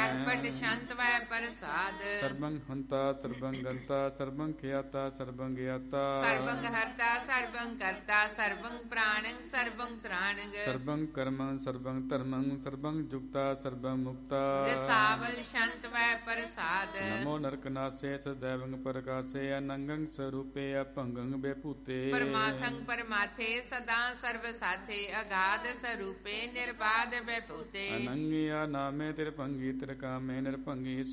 ਪਟ ਸ਼ੰਤ ਵੈ ਪ੍ਰਸਾਦ ਸਰਬੰ ਹੰਤਾ ਸਰਬੰ ਗੰਤਾ ਸਰਬੰ ਖਿਆਤਾ ਸਰਬੰ ਗਿਆਤਾ ਸਰਬੰ ਹਰਤਾ ਸਰਬੰ ਕਰਤਾ ਸਰਬੰ ਪ੍ਰਾਣੰ ਸਰਬੰ ਤ੍ਰਾਣੰ ਸਰਬੰ ਕਰਮੰ ਸਰਬੰ ਧਰਮੰ ਸਰਬੰ ਜੁਗਤਾ ਸਰਬੰ ਮੁਕਤਾ ਰਸਾਵਲ ਸ਼ੰਤ ਵੈ ਪ੍ਰਸਾਦ ਨਮੋ ਨਰਕਨਾਸੇ ਸਦੈਵੰ ਪ੍ਰਕਾਸੇ ਅਨੰਗੰ ਸਰੂਪੇ ਅਭੰਗੰ ਬੇਭੂਤੇ ਪਰਮਾਥੰ ਪਰਮਾਥੇ ਸਦਾ ਸਰਬ ਸਾਥੇ ਅਗਾਧ ਸਰੂਪੇ ਨਿਰਬਾਧ ਬੈਭੂਤੇ ਅਨੰਗਿਆ ਨਾਮੇ ਤਿਰਭੰਗੀ ਤਿਰਕਾਮੇ ਨਿਰਭੰਗੀ